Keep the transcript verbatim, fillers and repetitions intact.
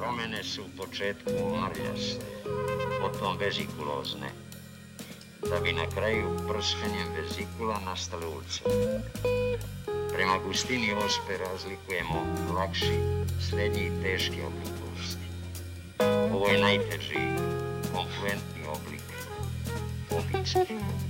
promene su u početku marljaste, potom vezikulozne, da bi na kraju prskanjem vezikula nastale ulce. Prema gustini ospe razlikujemo lakši, srednji i teški oblik bolesti. Ovo je najteži, konfluentni oblik, obični.